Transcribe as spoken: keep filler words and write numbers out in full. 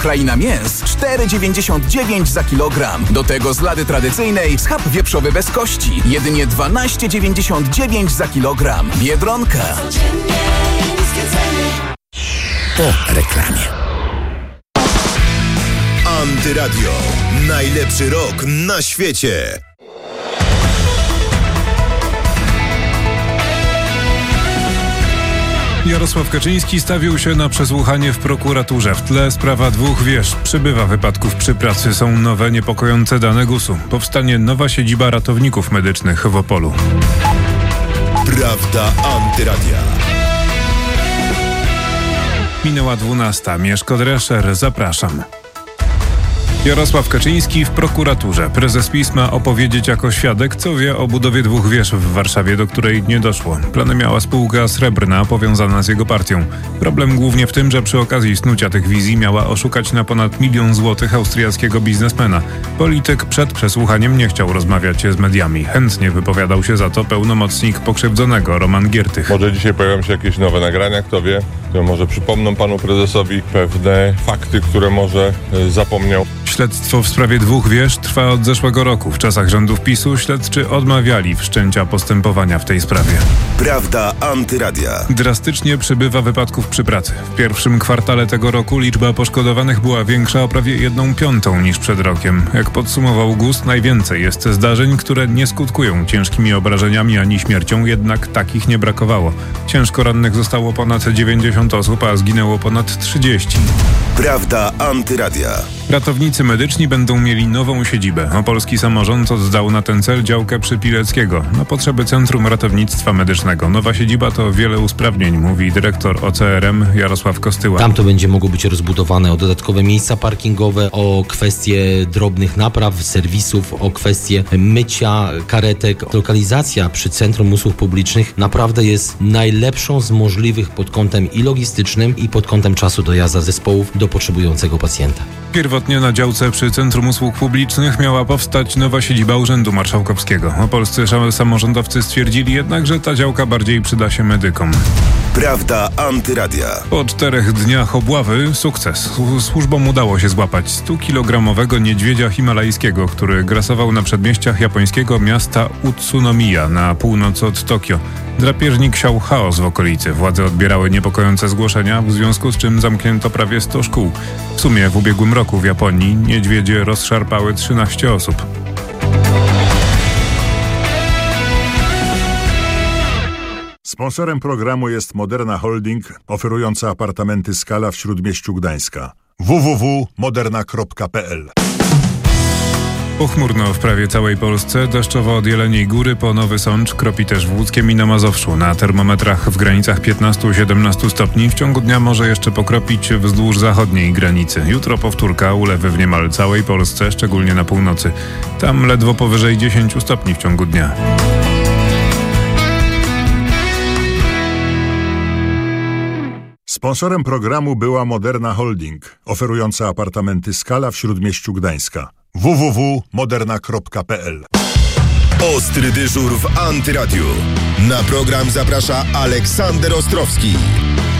Kraina Mięs cztery dziewięćdziesiąt dziewięć za kilogram. Do tego z lady tradycyjnej schab wieprzowy bez kości. Jedynie dwanaście dziewięćdziesiąt dziewięć za kilogram. Biedronka. Po reklamie. Antyradio. Najlepszy rok na świecie. Jarosław Kaczyński stawił się na przesłuchanie w prokuraturze. W tle sprawa dwóch wież. Przybywa wypadków przy pracy. Są nowe, niepokojące dane gusu. Powstanie nowa siedziba ratowników medycznych w Opolu. Prawda Antyradia. Minęła dwunasta. Mieszko Drescher, zapraszam. Jarosław Kaczyński w prokuraturze. Prezes PiS ma opowiedzieć jako świadek, co wie o budowie dwóch wież w Warszawie, do której nie doszło. Plany miała spółka Srebrna powiązana z jego partią. Problem głównie w tym, że przy okazji snucia tych wizji miała oszukać na ponad milion złotych austriackiego biznesmena. Polityk przed przesłuchaniem nie chciał rozmawiać z mediami. Chętnie wypowiadał się za to pełnomocnik pokrzywdzonego Roman Giertych. Może dzisiaj pojawią się jakieś nowe nagrania, kto wie, które może przypomną panu prezesowi pewne fakty, które może y, zapomniał. Śledztwo w sprawie dwóch wież trwa od zeszłego roku. W czasach rządów PiSu śledczy odmawiali wszczęcia postępowania w tej sprawie. Prawda Antyradia. Drastycznie przybywa wypadków przy pracy. W pierwszym kwartale tego roku liczba poszkodowanych była większa o prawie jedną piątą niż przed rokiem. Jak podsumował GUS, najwięcej jest zdarzeń, które nie skutkują ciężkimi obrażeniami ani śmiercią, jednak takich nie brakowało. Ciężko rannych zostało ponad dziewięćdziesiąt osób, a zginęło ponad trzydzieści. Prawda Antyradia. Ratownicy medyczni będą mieli nową siedzibę. Opolski samorząd oddał na ten cel działkę przy Pileckiego na potrzeby Centrum Ratownictwa Medycznego. Nowa siedziba to wiele usprawnień, mówi dyrektor O C R M Jarosław Kostyła. Tam to będzie mogło być rozbudowane o dodatkowe miejsca parkingowe, o kwestie drobnych napraw, serwisów, o kwestie mycia karetek. Lokalizacja przy Centrum Usług Publicznych naprawdę jest najlepszą z możliwych pod kątem i logistycznym, i pod kątem czasu dojazdu zespołów do potrzebującego pacjenta. Pierwotnie na działce przy Centrum Usług Publicznych miała powstać nowa siedziba Urzędu Marszałkowskiego. Opolscy samorządowcy stwierdzili jednak, że ta działka bardziej przyda się medykom. Prawda Antyradia. Po czterech dniach obławy sukces. Służbom udało się złapać stu-kilogramowego niedźwiedzia himalajskiego, który grasował na przedmieściach japońskiego miasta Utsunomiya na północ od Tokio. Drapieżnik siał chaos w okolicy. Władze odbierały niepokojące zgłoszenia, w związku z czym zamknięto prawie sto szkół. W sumie w ubiegłym roku w Japonii niedźwiedzie rozszarpały trzynaście osób. Sponsorem programu jest Moderna Holding, oferująca apartamenty Skala w Śródmieściu Gdańska. w w w kropka moderna kropka p l. Pochmurno w prawie całej Polsce, deszczowo od Jeleniej Góry po Nowy Sącz, kropi też w Łódzkiem i na Mazowszu. Na termometrach w granicach piętnaście do siedemnastu stopni. W ciągu dnia może jeszcze pokropić wzdłuż zachodniej granicy. Jutro powtórka, ulewy w niemal całej Polsce, szczególnie na północy. Tam ledwo powyżej dziesięciu stopni w ciągu dnia. Sponsorem programu była Moderna Holding, oferująca apartamenty Skala w Śródmieściu Gdańska. w w w kropka moderna kropka p l. Ostry dyżur w Antyradiu. Na program zaprasza Aleksander Ostrowski.